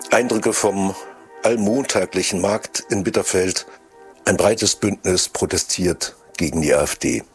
Eindrücke vom allmontaglichen Markt in Bitterfeld. Ein breites Bündnis protestiert gegen die AfD.